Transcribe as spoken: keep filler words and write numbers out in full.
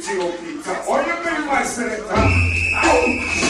G O P. All you big my selector. Ouch!